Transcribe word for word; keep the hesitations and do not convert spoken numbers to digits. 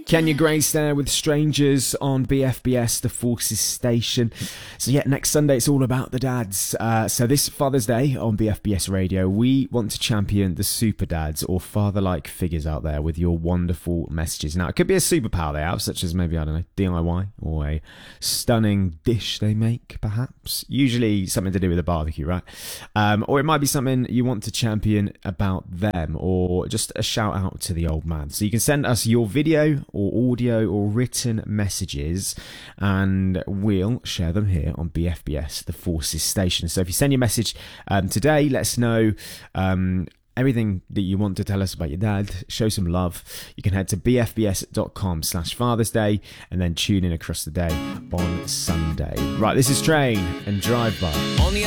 Kenya Grace there with Strangers on B F B S, the Forces station. So yeah, next Sunday it's all about the dads. Uh, so this Father's Day on B F B S Radio, we want to champion the super dads or father-like figures out there with your wonderful messages. Now, it could be a superpower they have, such as maybe, I don't know, D I Y, or a stunning dish they make, perhaps. Usually something to do with a barbecue, right? Um, or it might be something you want to champion about them, or just a shout out to the old man. So you can send us your video or audio or written messages and we'll share them here on B F B S, the Forces station. So if you send your message um, today, let us know um, everything that you want to tell us about your dad, show some love. You can head to bfbs.com slash Father's Day and then tune in across the day on Sunday. Right, this is Train and Drive By. On the